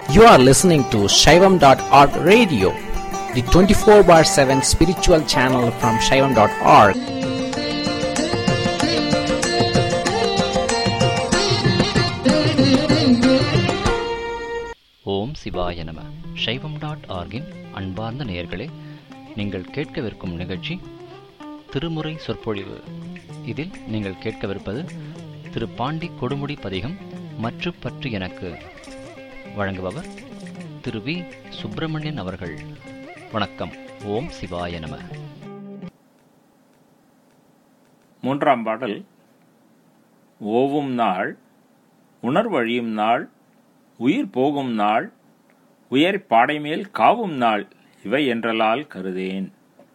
You are listening to Shaivam.org radio, the 24/7 spiritual channel from Shaivam.org. ஓம் சிவாய நம. Shaivam.org-இன் அன்பார்ந்த நேயர்களே, நீங்கள் கேட்கவிருக்கும் நிகழ்ச்சி திருமுறை சொற்பொழிவு. இதில் நீங்கள் கேட்கவிருப்பது திரு பாண்டி கொடுமுடி பதிகம் மற்று பற்று எனக்கு. வழங்குபவர் திரு வி. சுப்பிரமணியன் அவர்கள். வணக்கம். ஓம் சிவாய நம. மூன்றாம் பாடல். ஓவும் நாள், உணர்வழியும் நாள், உயிர் போகும் நாள், உயர் பாடைமேல் காவும் நாள், இவை என்றலால் கருதேன்.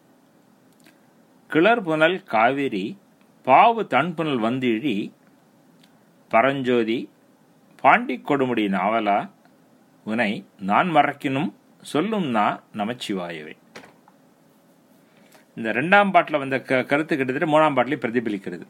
கிளர்புனல் காவிரி பாவு தன்புனல் வந்திழி, பரஞ்சோதி பாண்டி கொடுமுடி நாவலா, உனை நான் மறக்கினும் சொல்லும் நமச்சிவாயவே. இந்த இரண்டாம் பாட்டில் வந்த கருத்து கிட்டத்தட்ட மூணாம் பாட்டிலையும் பிரதிபலிக்கிறது.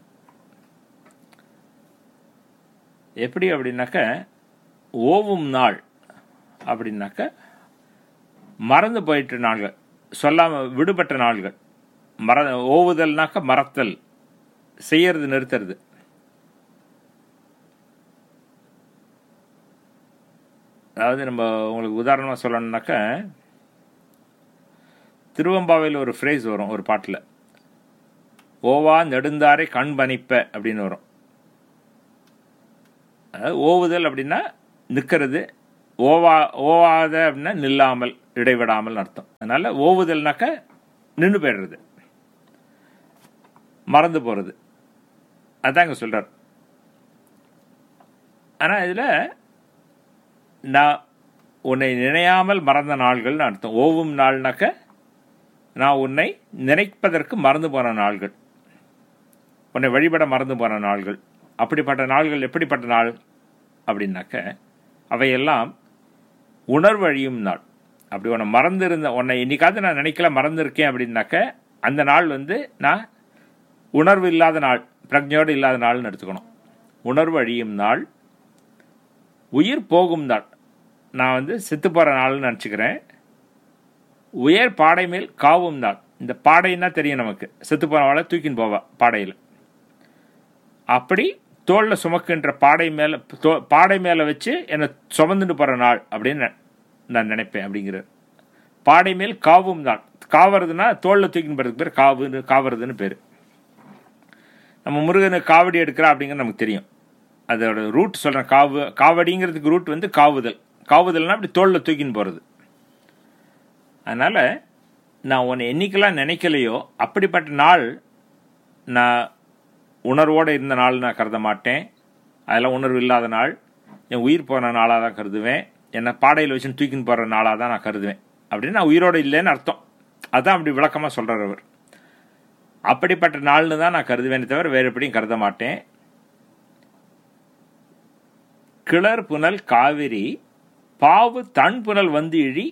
எப்படி அப்படின்னாக்க, ஓவும் நாள் அப்படின்னாக்க மறந்து போயிட்ட நாள்கள், சொல்லாம விடுபட்ட நாள்கள். ஓவுதல்னாக்க மறத்தல், செய்யறது நிறுத்துறது. அதாவது நம்ம உங்களுக்கு உதாரணமாக சொல்லணும்னாக்க, திருவம்பாவையில் ஒரு ஃப்ரேஸ் வரும் ஒரு பாட்டில், ஓவா நெடுந்தாரை கண் பணிப்ப அப்படின்னு வரும். அதாவது ஓவுதல் அப்படின்னா நிற்கிறது, ஓவாத அப்படின்னா நில்லாமல் இடைவிடாமல் அர்த்தம். அதனால ஓவுதல்னாக்க நின்று போயிடுறது, மறந்து போகிறது. அதான் இங்கே சொல்றார். ஆனால் இதில் நான் உன்னை நினையாமல் மறந்த நாள்கள்னு அர்த்தம். ஓவும் நாள்னாக்க நான் உன்னை நினைப்பதற்கு மறந்து போன நாள்கள், உன்னை வழிபட மறந்து போன நாள்கள். அப்படிப்பட்ட நாள்கள் எப்படிப்பட்ட நாள் அப்படின்னாக்க, அவையெல்லாம் உணர்வழியும் நாள். அப்படி உன்னை மறந்துருந்த, உன்னை இன்னைக்காவது நான் நினைக்கல மறந்துருக்கேன் அப்படின்னாக்க, அந்த நாள் நான் உணர்வு இல்லாத நாள், பிரஜையோடு இல்லாத நாள்னு எடுத்துக்கணும். உணர்வு அழியும் நாள், உயிர் போகும் நாள், நான் செத்து போகிற நாள்னு நினச்சிக்கிறேன். உயர் பாடை மேல் காவும் நாள். இந்த பாடைன்னா தெரியும் நமக்கு, செத்து போனவாளை தூக்கின்னு போவா பாடையில். அப்படி தோளில் சுமக்கின்ற பாடை மேலே வச்சு என்னை சுமந்துட்டு போகிற நாள் அப்படின்னு நான் நினைப்பேன் அப்படிங்கிறார். பாடை மேல் காவும் நாள். காவறதுன்னா தோளில் தூக்கின்னு போகிறதுக்கு பேர் காவறதுன்னு பேர். நம்ம முருகனுக்கு காவடி எடுக்கிறா அப்படிங்கிறது நமக்கு தெரியும். அதோட ரூட் சொல்கிறேன். காவடிங்கிறதுக்கு ரூட் காவுதல். காவுதல்னா அப்படி தோளில் தூக்கின்னு போகிறது. அதனால் நான் உன்னை என்னைக்கெல்லாம் நினைக்கலையோ அப்படிப்பட்ட நாள் நான் உணர்வோடு இருந்த நாள் நான் கருத மாட்டேன். அதெல்லாம் உணர்வு இல்லாத நாள், என் உயிர் போன நாளாக தான் கருதுவேன். என்னை பாடையில் வச்சுன்னு தூக்கின்னு போகிற நாளாக தான் நான் கருதுவேன் அப்படின்னு நான் உயிரோடு இல்லைன்னு அர்த்தம். அதுதான் அப்படி விளக்கமாக சொல்கிறார் அவர். அப்படிப்பட்ட நாள்னு தான் நான் கருதுவேனே தவிர வேறு எப்படியும் கருத மாட்டேன். கிளர் புனல் காவிரி பாவு தன் புனல் வந்து இழி,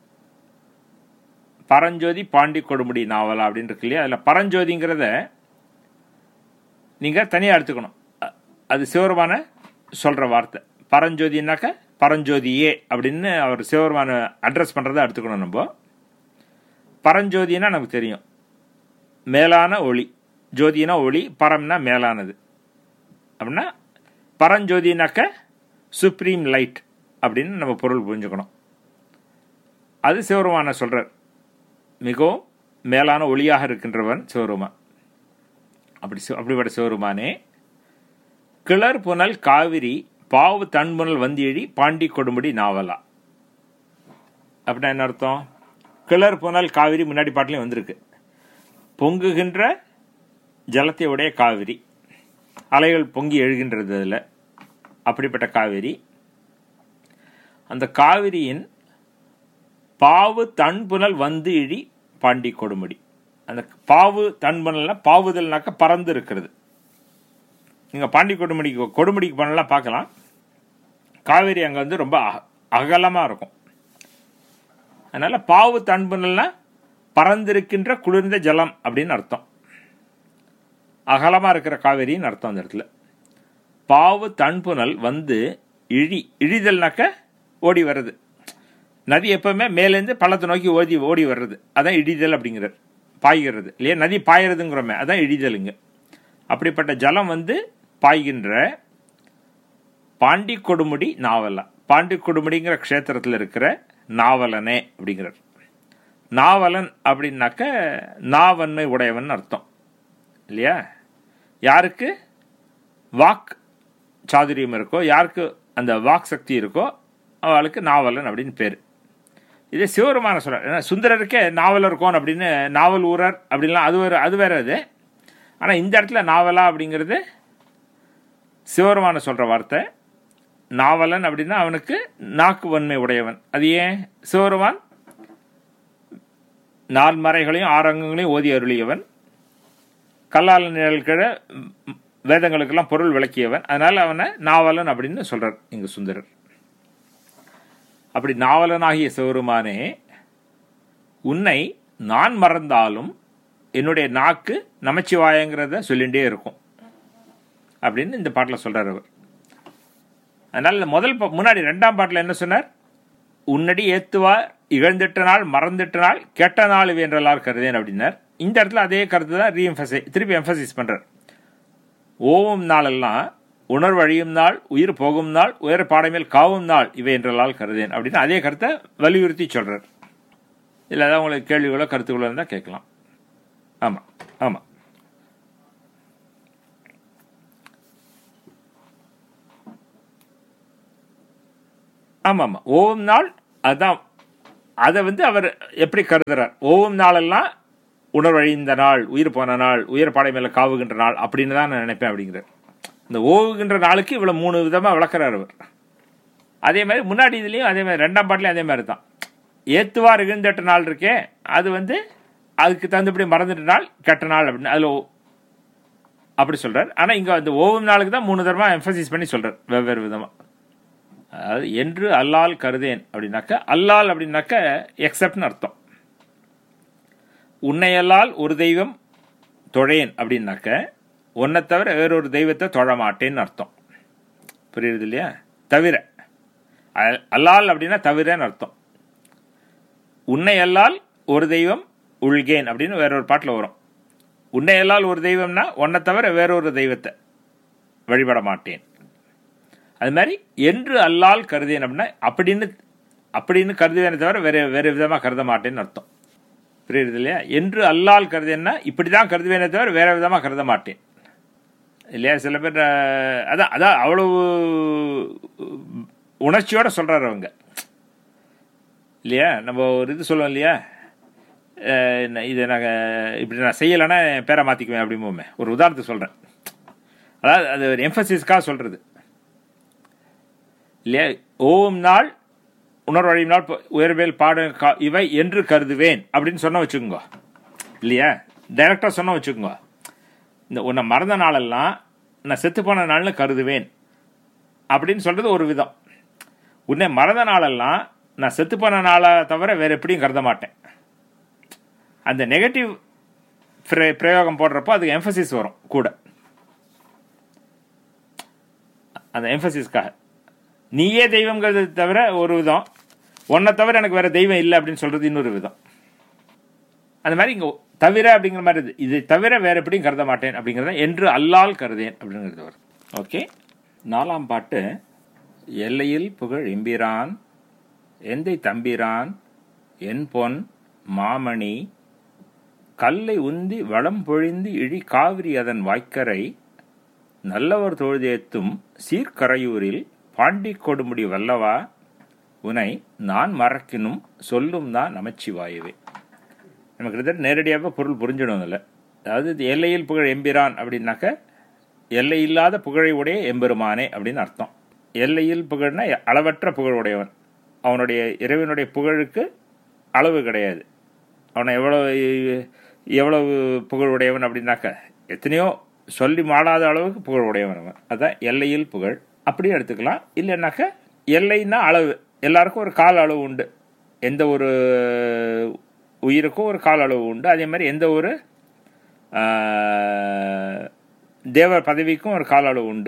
பரஞ்சோதி பாண்டி கொடுமுடி நாவலா அப்படின்னு இருக்கு இல்லையா. அதில் பரஞ்சோதிங்கிறத நீங்கள் தனியாக எடுத்துக்கணும். அது சிவருமான சொல்கிற வார்த்தை. பரஞ்சோதினாக்க பரஞ்சோதியே அப்படின்னு அவர் சிவருமான அட்ரஸ் பண்ணுறதை எடுத்துக்கணும். நம்ம பரஞ்சோதினா நமக்கு தெரியும், மேலான ஒளி. ஜோதினா ஒளி, பரம்னா மேலானது. அப்படின்னா பரஞ்சோதினாக்க சுப்ரீம் லைட் அப்படின்னு நம்ம பொருள் புரிஞ்சுக்கணும். அது சிவருமான சொல்கிறார். மிகவும் மேலான ஒளியாக இருக்கின்றவன் சிவருமான். அப்படிப்பட்ட சிவருமானே, கிளர் புனல் காவிரி பாவு தன்புனல் வந்தியழி பாண்டி கொடுமுடி நாவலா. அப்படின்னா என்ன அர்த்தம்? கிளர் புனல் காவிரி முன்னாடி பாட்டிலையும் வந்திருக்கு. பொங்குகின்ற ஜலத்தை உடைய காவிரி, அலைகள் பொங்கி எழுகின்றது அதில். அப்படிப்பட்ட காவிரி, அந்த காவிரியின் பாவு தன்புனல் வந்து இழி பாண்டி கொடுமுடி. அந்த பாவு தன்புனல்னா பாவுதல்னாக்க பறந்து இருக்கிறது. நீங்கள் பாண்டி கொடுமுடிக்கு பண்ணலாம் பார்க்கலாம். காவிரி அங்கே ரொம்ப அகலமாக இருக்கும். அதனால பாவு தன்புனல்னா பறந்திருக்கின்ற குளிர்ந்த ஜலம் அப்படின்னு அர்த்தம். அகலமாக இருக்கிற காவேரின்னு அர்த்தம் அந்த இடத்துல. பாவு தன்புனல் வந்து இழிதல்னாக்க ஓடி வர்றது. நதி எப்பவுமே மேலேருந்து பள்ளத்தை நோக்கி ஓடி வர்றது, அதான் இடிதல் அப்படிங்கிறது. பாய்கிறது இல்லையா, நதி பாயறதுங்கிறோமே, அதான் இடிதலுங்க. அப்படிப்பட்ட ஜலம் பாய்கின்ற பாண்டி கொடுமுடி நாவலா, பாண்டி கொடுமுடிங்கிற க்ஷேத்திரத்தில் இருக்கிற நாவலனே அப்படிங்கிறார். நாவலன் அப்படின்னாக்க நாவன்மை உடையவன் அர்த்தம் இல்லையா. யாருக்கு வாக் சாதுரியம் இருக்கோ, யாருக்கு அந்த வாக் சக்தி இருக்கோ, அவளுக்கு நாவலன் அப்படின்னு பேர். இதே சிவபெருமான சொல்கிறார். ஏன்னா சுந்தரருக்கே நாவலர் கோன் அப்படின்னு, நாவல் ஊரர் அப்படின்லாம் அது வேற அது. ஆனால் இந்த இடத்துல நாவலா அப்படிங்கிறது சிவபெருமான சொல்கிற வார்த்தை. நாவலன் அப்படின்னா அவனுக்கு நாக்கு வன்மை உடையவன். அது ஏன்? சிவபெருமான் 4 மறைகளையும் 6 அங்கங்களையும் ஓதி அருளியவன், கல்லால நிழல்கிற வேதங்களுக்கெல்லாம் பொருள் விளக்கியவன். அதனால் அவனை நாவலன் அப்படின்னு சொல்கிறார் இங்கு சுந்தரர். அப்படி நாவலனாகிய சிவபெருமானே, உன்னை நான் மறந்தாலும் என்னுடைய நாக்கு நமச்சிவாயங்கிறத சொல்லிகிட்டே இருக்கும் அப்படின்னு இந்த பாட்டில் சொல்கிறார் அவர். அதனால் முன்னாடி 2ஆம் பாட்டில் என்ன சொன்னார்? உன்னடி ஏத்துவார் இகழ்ந்திட்ட நாள் மறந்துட்ட நாள் கெட்ட நாள் வேன்றலார் கருதேன் அப்படின்னார். இந்த இடத்துல அதே கருத்து தான் திருப்பி எம்பசைஸ் பண்ணுறார். ஓவும் நாளெல்லாம் உணர்வு அழியும் நாள், உயிர் போகும் நாள், உயர் பாடமேல் காவும் நாள் இவை என்றலால் கருதேன் அப்படின்னு அதே கருத்தை வலியுறுத்தி சொல்கிறார். இல்லை ஏதாவது உங்களுக்கு கேள்விகளோ கருத்துக்களோ இருந்தால் கேட்கலாம். ஆமாம் ஆமாம் ஆமாம் ஆமாம் ஓவும் நாள், அதுதான். அதை அவர் எப்படி கருதுறார்? ஓவும் நாளெல்லாம் உணர்வழிந்த நாள், உயிர் போன நாள், உயர் பாடை மேலே காவுகின்ற நாள் அப்படின்னு தான் நான் நினைப்பேன் அப்படிங்கிறார். இந்த ஓவுகின்ற நாளுக்கு இவ்வளோ 3 விதமாக விளக்குறார் அவர். அதே மாதிரி முன்னாடி இதுலேயும் அதே மாதிரி 2ஆம் பாட்டிலையும் அதே மாதிரி தான். ஏத்துவார் இகழ்ந்தட்ட நாள் இருக்கே, அது அதுக்கு தகுந்தபடி மறந்துட்ட நாள் கெட்ட நாள் அப்படின்னு அதில் அப்படி சொல்கிறார். ஆனால் இங்கே அந்த ஓவும் நாளுக்கு தான் 3 தடவை எம்பசைஸ் பண்ணி சொல்கிறார் வெவ்வேறு விதமாக. அதாவது என்று அல்லால் கருதேன் அப்படின்னாக்க, அல்லால் அப்படின்னாக்க எக்ஸப்ட்னு அர்த்தம். உன்னையல்லால் ஒரு தெய்வம் தொழேன் அப்படின்னாக்க, உன்னை தவிர வேறொரு தெய்வத்தை தொழ மாட்டேன்னு அர்த்தம். புரியுது இல்லையா? தவிர, அல்லால் அப்படின்னா தவிரன்னு அர்த்தம். உன்னையல்லால் ஒரு தெய்வம் உள்கேன் அப்படின்னு வேறொரு பாட்டில் வரும். உன்னையல்லால் ஒரு தெய்வம்னா உன்னை தவிர வேறொரு தெய்வத்தை வழிபட மாட்டேன். அது மாதிரி என்று அல்லால் கருதேன் அப்படின்னா அப்படின்னு கருதுவேனே தவிர வேறு விதமாக கருத மாட்டேன்னு அர்த்தம். புரியுது இல்லையா? என்று அல்லால் கருதேன்னா இப்படி தான் கருதுவேனே தவிர வேறு விதமாக கருத மாட்டேன் இல்லையா? சில பேர் அதான் அவ்வளவு உணர்ச்சியோடு சொல்கிறார் அவங்க இல்லையா? நம்ம ஒரு இது சொல்லுவோம் இல்லையா, இதை நாங்கள் இப்படி நான் செய்யலைன்னா என் பேரை மாற்றிக்குவேன் அப்படிம்போமே. ஒரு உதாரணத்துக்கு சொல்கிறேன். அதாவது அது ஒரு எம்பசிஸ்க்காக சொல்கிறது இல்லையா? ஓம் நாள் உணர்வழியும் நாள் உயர்வேல் பாடு இவை என்று கருதுவேன் அப்படின்னு சொன்ன வச்சுக்கோங்க இல்லையா? டைரக்டாக சொன்ன வச்சுக்கோங்க. இந்த உன்னை மறந்த நாளெல்லாம் நான் செத்து போன நாள்னு கருதுவேன் அப்படின்னு சொல்கிறது ஒரு விதம். உன்னை மறந்த நாளெல்லாம் நான் செத்து போன நாளை தவிர வேறு எப்படியும் கருத மாட்டேன். அந்த நெகட்டிவ் பிரயோகம் போடுறப்போ அதுக்கு எம்பசிஸ் வரும் கூட. அந்த எம்பசிஸ்க்காக நீயே தெய்வங்கிறது தவிர ஒரு விதம், உன்னை தவிர எனக்கு வேற தெய்வம் இல்லை அப்படின்னு சொல்றது இன்னொரு விதம். அந்த மாதிரி இங்கே தவிர அப்படிங்கிற மாதிரி இது தவிர வேற எப்படியும் கருத மாட்டேன் அப்படிங்கிறத என்று அல்லால் கருதேன் அப்படிங்கிறது வரும். ஓகே. 4ஆம் பாட்டு. எல்லையில் புகழ் எம்பிரான் எந்தை தம்பிரான் என் பொன் மாமணி கல்லை உந்தி வளம் பொழிந்து இழி காவிரி அதன் வாய்க்கரை நல்லவர் தொழுதேத்தும் சீர்கரையூரில் பாண்டி கொடுமுடி வல்லவா உனை நான் மறக்கினும் சொல்லும் தான் நமச்சிவாயவே. நமக்கு கிட்டத்தட்ட நேரடியாக பொருள் புரிஞ்சிடும் இல்லை. அதாவது எல்லையில் புகழ் எம்பிரான் அப்படின்னாக்க எல்லை இல்லாத புகழை உடைய எம்பெருமானே அப்படின்னு அர்த்தம். எல்லையில் புகழ்னா அளவற்ற புகழ் உடையவன். அவனுடைய இறைவனுடைய புகழுக்கு அளவு கிடையாது. அவனை எவ்வளவு புகழ் உடையவன் அப்படின்னாக்க எத்தனையோ சொல்லி மாடாத அளவுக்கு புகழ் உடையவன் அவன். அதுதான் எல்லையில் புகழ் அப்படியே எடுத்துக்கலாம். இல்லைன்னாக்க எல்லைன்னா அளவு, எல்லாருக்கும் ஒரு கால அளவு உண்டு. எந்த ஒரு உயிருக்கும் ஒரு கால அளவு உண்டு. அதே மாதிரி எந்த ஒரு தேவ பதவிக்கும் ஒரு கால அளவு உண்டு.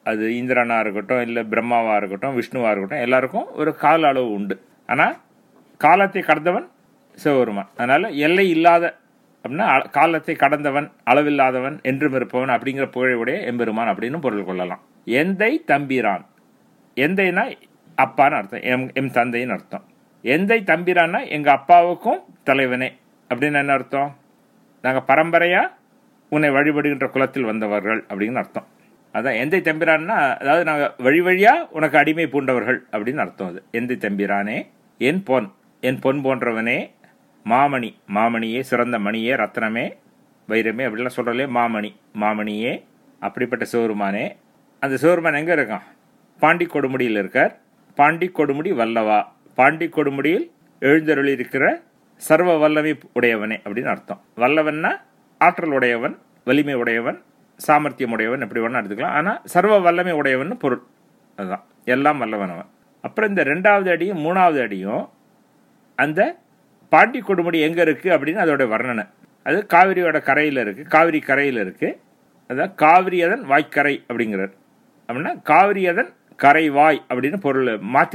அது இந்திரனாக இருக்கட்டும், இல்லை பிரம்மாவாக இருக்கட்டும், விஷ்ணுவாக இருக்கட்டும், எல்லாருக்கும் ஒரு கால அளவு உண்டு. ஆனால் காலத்தை கடந்தவன் சிவபெருமான். அதனால் எல்லை இல்லாத அப்படின்னா காலத்தை கடந்தவன், அளவில்லாதவன், என்றும் இருப்பவன் அப்படிங்கிற புகழையுடைய எம்பெருமான் அப்படின்னு பொருள் கொள்ளலாம். எந்தை தம்பிரான், எந்தைனா அப்பான்னு அர்த்தம், எம் தந்தைன்னு அர்த்தம். எந்தை தம்பிரான்னா எங்கள் அப்பாவுக்கும் தலைவனே அப்படின்னு என்ன அர்த்தம்? நாங்கள் பரம்பரையாக உன்னை வழிபடுகின்ற குலத்தில் வந்தவர்கள் அப்படின்னு அர்த்தம். அதான் எந்தை தம்பிரான்னா, அதாவது நாங்கள் வழி வழியாக உனக்கு அடிமை பூண்டவர்கள் அப்படின்னு அர்த்தம். அது எந்தை தம்பிரானே, என் பொன் போன்றவனே, மாமணி, மாமணியே, சிறந்த மணியே, ரத்னமே, வைரமே அப்படிலாம் சொல்கிறலே, மாமணியே, அப்படிப்பட்ட சிவருமானே. அந்த சிவருமான் எங்கே இருக்கான்? பாண்டி கொடுமுடியில் இருக்கார். பாண்டி கொடுமுடி வல்லவா, பாண்டி கொடுமுடியில் எழுந்தருளி இருக்கிற சர்வ வல்லமை உடையவனே அப்படின்னு அர்த்தம். வல்லவன்னா ஆற்றல் உடையவன், வலிமை உடையவன், சாமர்த்தியம் உடையவன், எப்படி வேணா எடுத்துக்கலாம். ஆனால் சர்வ வல்லமை உடையவன் பொருள். அதுதான் எல்லாம் வல்லவன் அவன். அப்புறம் இந்த 2வது அடியும் 3வது அடியும் அந்த பாண்டி கொடுமுடி எங்கே இருக்குது அப்படின்னு அதோட வர்ணனை. அது காவிரியோட கரையில் இருக்குது, காவிரி கரையில் இருக்குது. அதான் காவிரி அதன் வாய்க்கரை அப்படிங்கிறார். அப்படின்னா காவிரி அதன் கரை வாய் அப்படின்னு பொருள்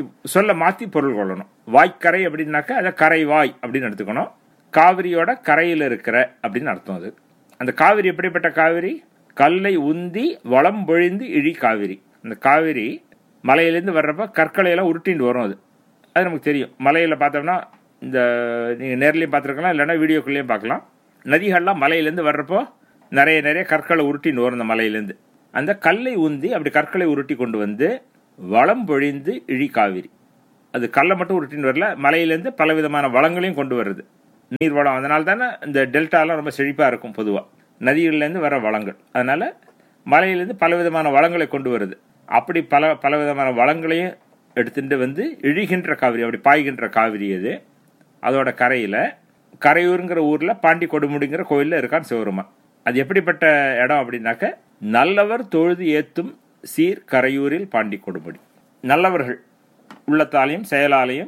மாற்றி பொருள் கொள்ளணும். வாய்க்கரை அப்படின்னாக்கா அதை கரை வாய் அப்படின்னு எடுத்துக்கணும். காவிரியோட கரையில் இருக்கிற அப்படின்னு அர்த்தம். அது அந்த காவிரி எப்படிப்பட்ட காவிரி? கல்லை உந்தி வளம் பொழிந்து இழி காவிரி. அந்த காவிரி மலையிலேருந்து வர்றப்ப கற்களையெல்லாம் உருட்டின்னு வரும். அது நமக்கு தெரியும். மலையில் பார்த்தோம்னா, இந்த நீங்கள் நேர்லேயும் பார்த்துருக்கலாம், இல்லைன்னா வீடியோக்குள்ளேயும் பார்க்கலாம். நதிகள்லாம் மலையிலேருந்து வர்றப்போ நிறைய கற்களை உருட்டின்னு வரும் அந்த மலையிலேருந்து. அந்த கல்லை உந்தி அப்படி கற்களை உருட்டி கொண்டு வந்து வளம் பொழிந்து இழி காவிரி. அது கல்லை மட்டும் உருட்டின்னு வரல, மலையிலேருந்து பலவிதமான வளங்களையும் கொண்டு வருது, நீர் வளம். அதனால தானே இந்த டெல்டாலாம் ரொம்ப செழிப்பாக இருக்கும் பொதுவாக, நதிகள்லேருந்து வர வளங்கள். அதனால் மலையிலேருந்து பலவிதமான வளங்களை கொண்டு வருது. அப்படி பலவிதமான வளங்களையும் எடுத்துட்டு வந்து இழிகின்ற காவிரி, அப்படி பாய்கின்ற காவிரி அது. அதோட கரையில் கரையூருங்கிற ஊரில் பாண்டி கொடுமுடிங்கிற கோயிலில் இருக்கான் சிவருமான். அது எப்படிப்பட்ட இடம் அப்படின்னாக்க, நல்லவர் தொழுது ஏத்தும் சீர் கரையூரில் பாண்டி கொடுமுடி. நல்லவர்கள் உள்ளத்தாலையும் செயலாலையும்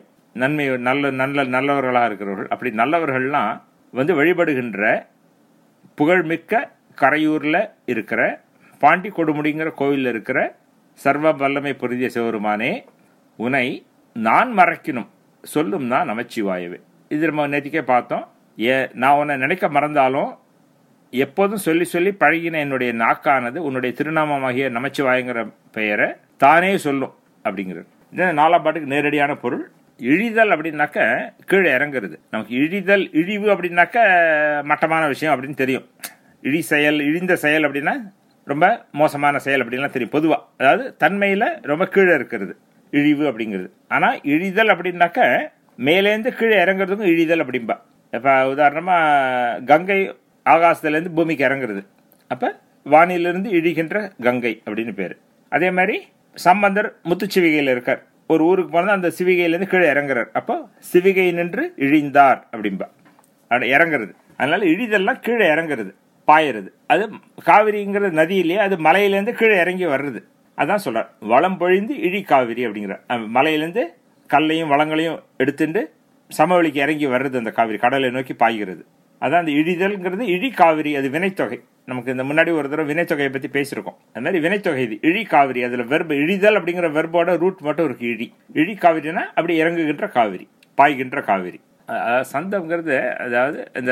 நல்லவர்களாக இருக்கிறவர்கள், அப்படி நல்லவர்கள்லாம் வந்து வழிபடுகின்ற புகழ்மிக்க கரையூரில் இருக்கிற பாண்டி கொடுமுடிங்கிற கோயிலில் இருக்கிற சர்வ வல்லமை பொருந்திய சிவருமானே, உனை நான் மறக்கணும் சொல்லும் நான் நமச்சிவாயவே. இது நம்ம நேற்றுக்கே பார்த்தோம். நான் உன்னை நினைக்க மறந்தாலும் எப்போதும் சொல்லி சொல்லி பழகின என்னுடைய நாக்கானது உன்னுடைய திருநாமமாகிய நமச்சிவாயங்கிற பெயரை தானே சொல்லும் அப்படிங்கிறது. இது 4ஆம் பாட்டுக்கு நேரடியான பொருள். இழிதல் அப்படின்னாக்க கீழே இறங்குறது. நமக்கு இழிவு அப்படின்னாக்க மட்டமான விஷயம் அப்படின்னு தெரியும். இழிந்த செயல் அப்படின்னா ரொம்ப மோசமான செயல் அப்படின்லாம் தெரியும் பொதுவாக. அதாவது தன்மையில் ரொம்ப கீழே இருக்கிறது இழிவு அப்படிங்கிறது. ஆனால் இழிதல் அப்படின்னாக்க மேலேருந்து கீழே இறங்குறதுக்கும் இழிதல் அப்படின்பா. இப்போ உதாரணமாக கங்கை ஆகாசத்துலேருந்து பூமிக்கு இறங்குறது, அப்போ வானிலிருந்து இழிகின்ற கங்கை அப்படின்னு பேர். அதே மாதிரி சம்பந்தர் முத்துச்சிவிகையில் இருக்கார். ஒரு ஊருக்கு போனால் அந்த சிவிகையிலேருந்து கீழே இறங்குறார், அப்போ சிவிகை நின்று இழிந்தார் அப்படின்பா. இறங்குறது. அதனால இழிதெல்லாம் கீழே இறங்குறது, பாயறது. அது காவிரிங்கிற நதியிலேயே அது மலையிலேருந்து கீழே இறங்கி வர்றது. அதான் சொல்றார், வளம் பொழிந்து இழி காவிரி அப்படிங்கிற. மலையிலேருந்து கல்லையும் வளங்களையும் எடுத்துட்டு சமவெளிக்கு இறங்கி வர்றது அந்த காவிரி, கடலை நோக்கி பாய்கிறது. அதான் அந்த இழிதல்ங்கிறது இழி காவிரி. அது வினைத்தொகை. நமக்கு இந்த முன்னாடி ஒரு தடவை வினைத்தொகையை பற்றி பேசியிருக்கோம். அது மாதிரி வினைத்தொகை இது இழி காவிரி. அதில் வெர்பு இழிதல் அப்படிங்கிற வெர்போட ரூட் மட்டும் இருக்கு இழி. இழி காவிரினா அப்படி இறங்குகின்ற காவிரி, பாய்கின்ற காவிரி. சந்தம்ங்கிறது அதாவது இந்த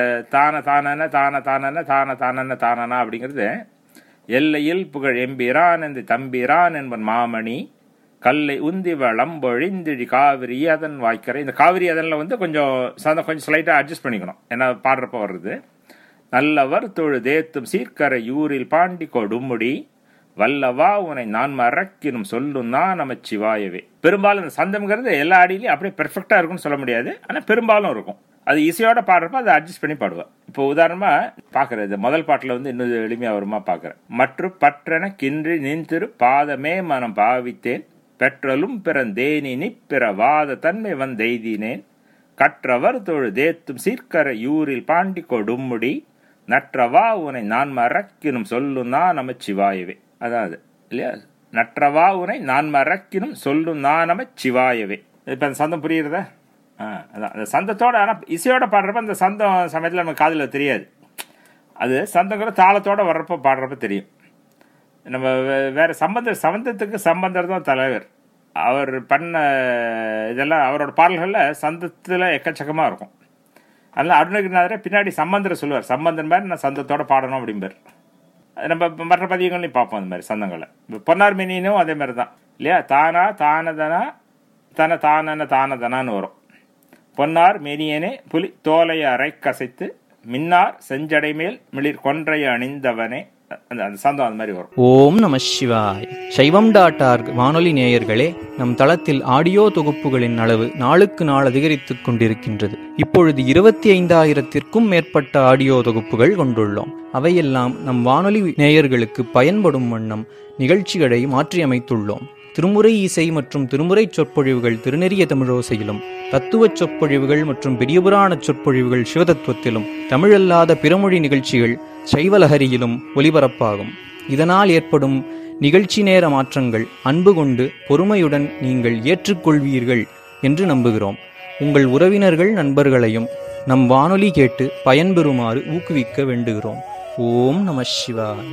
தானனா அப்படிங்கிறது எல்லையில் புகழ் எம்பிரான் இந்த தம்பிரான் என்பன் மாமணி கல்லை உந்தி வளம் பொழிந்திழி காவிரி அதன் வாய்க்கரை. இந்த காவிரி அதனில் வந்து கொஞ்சம் ஸ்லைட்டாக அட்ஜஸ்ட் பண்ணிக்கணும், ஏன்னா பாடுறப்ப வர்றது. நல்லவர் தொழுதேத்தும் சீர்கரை யூரில் பாண்டி கொடுமுடி வல்லவா உனை நான் மறக்கினும் சொல்லும் நான் நமச்சிவாயவே. பெரும்பாலும் இந்த சந்தம்ங்கிறது எல்லா அடியிலையும் அப்படியே பெர்ஃபெக்டாக இருக்கும்னு சொல்ல முடியாது, ஆனால் பெரும்பாலும் இருக்கும். அது இசையோட பாடுறப்ப அதை அட்ஜஸ்ட் பண்ணி பாடுவேன். இப்போ உதாரணமாக பார்க்குறது, முதல் பாட்டில் வந்து இன்னும் எளிமையாக வருமா பார்க்குறேன். மற்றும் பற்றென கின்றி நின்திரு பாதமே மனம் பாவித்தேன் பெற்றலும் பிறந்தேனி நிப்பிற வாத தன்மை வந்தெய்தினேன் கற்றவர் தொழுதேத்தும் சீர்கரை யூரில் பாண்டி கொடுமுடி நற்றவா உனை நான் மறக்கினும் சொல்லும் நான் நமச்சிவாயவே. அதாவது இல்லையா, நற்றவா உனை நான் மறக்கினும் சொல்லும் நான் நமச்சிவாயவே. இப்போ அந்த சந்தம் புரியுறதா? அதான் அந்த சந்தத்தோட. ஆனால் இசையோட பாடுறப்ப அந்த சந்தம் சமயத்தில் நமக்கு காதில் தெரியாது. அது சந்தங்கிற தாளத்தோட வர்றப்ப பாடுறப்ப தெரியும். நம்ம வேறு சம்பந்தத்துக்கு சம்பந்தர் தான் தலைவர். அவர் பண்ண இதெல்லாம் அவரோட பாடல்களில் சந்தத்தில் எக்கச்சக்கமாக இருக்கும். அதனால் அருணகிரிநாதரே பின்னாடி சம்பந்தரை சொல்லுவார், சம்பந்தன் மாதிரி நான் சந்தத்தோடு பாடணும் அப்படிம்பார். நம்ம மற்ற பதியங்களையும் பார்ப்போம் அந்த மாதிரி சந்தங்களை. பொன்னார் மேனியனும் அதே மாதிரி தான் இல்லையா? தானா தானதனா தன தானன தானதனான்னு வரும். பொன்னார் மேனியனே புலி தோலைய அரை கசைத்து மின்னார் செஞ்சடை மேல் மிளிர் கொன்றைய அணிந்தவனே, அந்த சந்தம் அந்த மாதிரி வரும். ஓம் நம சிவாய். சைவம்.org வானொலி நேயர்களே, நம் தளத்தில் ஆடியோ தொகுப்புகளின் அளவு நாளுக்கு நாள் அதிகரித்துக் கொண்டிருக்கின்றது. இப்பொழுது 25,000த்திற்கும் மேற்பட்ட ஆடியோ தொகுப்புகள் கொண்டுள்ளோம். அவையெல்லாம் நம் வானொலி நேயர்களுக்கு பயன்படும் வண்ணம் நிகழ்ச்சிகளை மாற்றியமைத்துள்ளோம். திருமுறை இசை மற்றும் திருமுறை சொற்பொழிவுகள் திருநெறிய தமிழோசையிலும், தத்துவச் சொற்பொழிவுகள் மற்றும் பெரியபுராண சொற்பொழிவுகள் சிவதத்துவத்திலும், தமிழல்லாத பிறமொழி நிகழ்ச்சிகள் சைவலஹரியிலும் ஒலிபரப்பாகும். இதனால் ஏற்படும் நிகழ்ச்சி நேர மாற்றங்கள் அன்பு கொண்டு பொறுமையுடன் நீங்கள் ஏற்றுக்கொள்வீர்கள் என்று நம்புகிறோம். உங்கள் உறவினர்கள் நண்பர்களையும் நம் வானொலி கேட்டு பயன்பெறுமாறு ஊக்குவிக்க வேண்டுகிறோம். ஓம் நம சிவாய.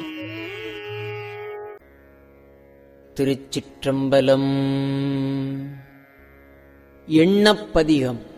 திருச்சிற்றம்பலம். எண்ணப்பதிகம்.